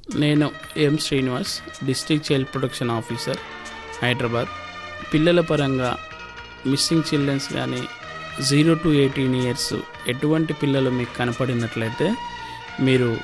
నేను Srinivas, district child protection officer, Hyderabad. పిల్లల పరంగా మిస్సింగ్ చిల్డ్రన్స్ కానీ 0 to 18 years ఎటువంటి పిల్లలు మీకు కనపడినట్లయితే మీరు